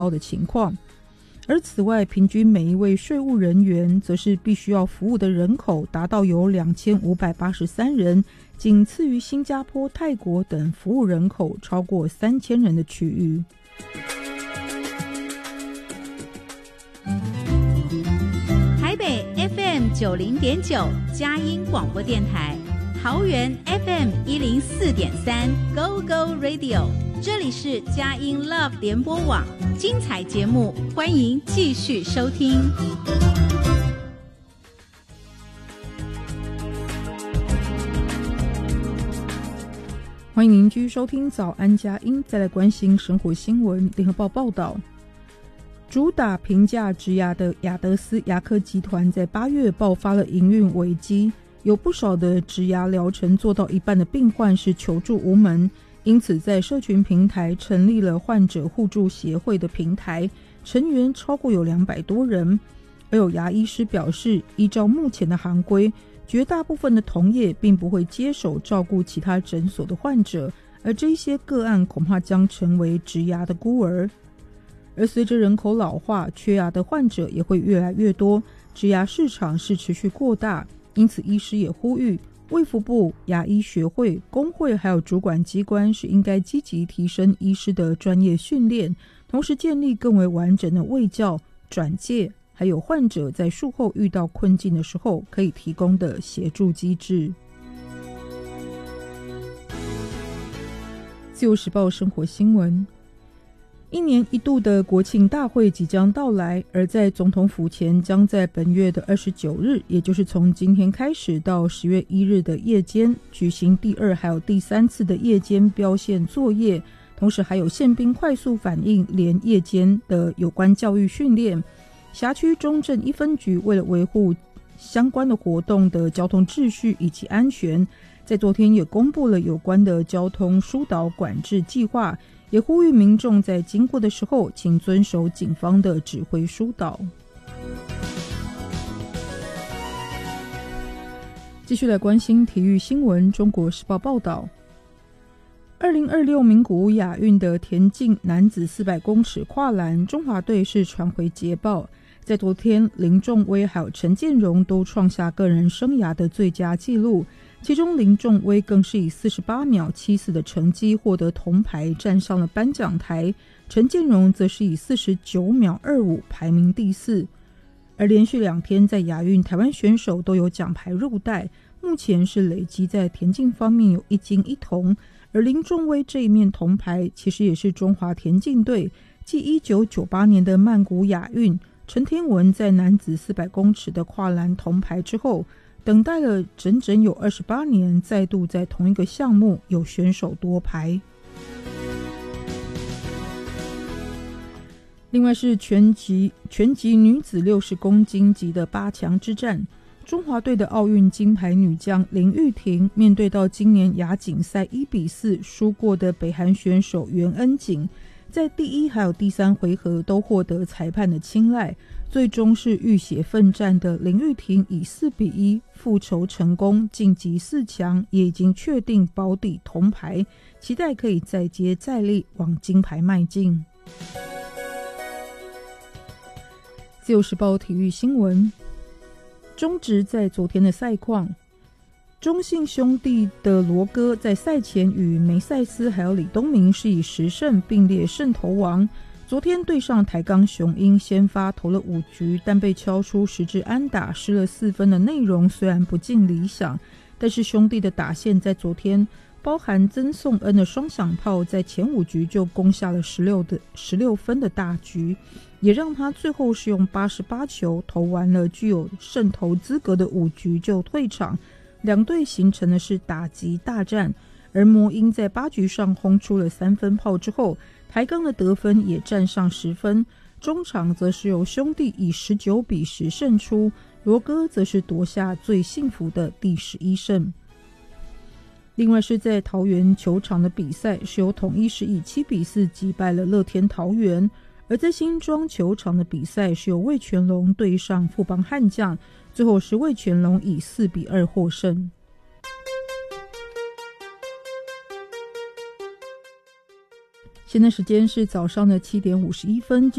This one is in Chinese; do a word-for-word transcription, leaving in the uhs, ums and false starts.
高的情况。而此外，平均每一位税务人员则是必须要服务的人口达到有两千五百八十三人，仅次于新加坡、泰国等服务人口超过三千人的区域。 台北 F M 九零点九佳音广播电台，桃园 F M 一零四点三 Go Go Radio， 这里是佳音 Love 联播网，精彩节目欢迎继续收听。 欢迎您继续收听早安佳音，再来关心生活新闻。联合报报道，主打平价植牙的雅德斯牙科集团在八月爆发了营运危机，有不少的植牙疗程做到一半的病患是求助无门，因此在社群平台成立了患者互助协会的平台，成员超过有两百多人。而有牙医师表示，依照目前的行规，绝大部分的同业并不会接手照顾其他诊所的患者，而这些个案恐怕将成为植牙的孤儿。而随着人口老化，缺牙的患者也会越来越多，植牙市场是持续扩大，因此医师也呼吁卫福部、牙医学会、工会还有主管机关是应该积极提升医师的专业训练，同时建立更为完整的卫教、转介，还有患者在术后遇到困境的时候可以提供的协助机制。自由时报生活新闻，一年一度的国庆大会即将到来，而在总统府前将在本月的二十九日，也就是从今天开始到十月一日的夜间举行第二还有第三次的夜间标线作业，同时还有宪兵快速反应连夜间的有关教育训练。辖区中正一分局为了维护相关的活动的交通秩序以及安全，在昨天也公布了有关的交通疏导管制计划，也呼吁民众在经过的时候请遵守警方的指挥疏导。继续来关心体育新闻，中国时报报道，二零二六名古屋亚运的田径男子四百公尺跨栏，中华队是传回捷报。在昨天，林仲威还有陈建荣都创下个人生涯的最佳纪录，其中林仲威更是以四十八秒七四的成绩获得铜牌，站上了颁奖台，陈建荣则是以四十九秒二五排名第四。而连续两天在亚运，台湾选手都有奖牌入袋，目前是累积在田径方面有一金一铜。而林仲威这一面铜牌其实也是中华田径队继一九九八年的曼谷亚运陈天文在男子四百公尺的跨栏铜牌之后，等待了整整有二十八年，再度在同一个项目有选手夺牌。另外是拳击拳击女子六十公斤级的八强之战，中华队的奥运金牌女将林玉婷面对到今年亚锦赛一比四输过的北韩选手袁恩景，在第一还有第三回合都获得裁判的青睐，最终是浴血奋战的林玉婷以四比一复仇成功，晋级四强，也已经确定保底铜牌，期待可以再接再厉，往金牌迈进。自由时报体育新闻，中职在昨天的赛况，中信兄弟的罗哥在赛前与梅赛斯还有李东明是以十胜并列胜投王。昨天对上台钢雄鹰，先发投了五局，但被敲出十支安打，失了四分的内容虽然不尽理想，但是兄弟的打线在昨天包含曾颂恩的双响炮，在前五局就攻下了十六的十六分的大局，也让他最后是用八十八球投完了具有胜投资格的五局就退场。两队形成的是打击大战，而魔鹰在八局上轰出了三分炮之后，台钢的得分也占上十分，中场则是由兄弟以十九比十胜出，罗哥则是夺下最幸福的第十一胜。另外是在桃园球场的比赛，是由统一是以七比四击败了乐天桃园，而在新庄球场的比赛是由味全龙对上富邦悍将，最后是味全龙以四比二获胜。 现在时间是早上的七点五十一分。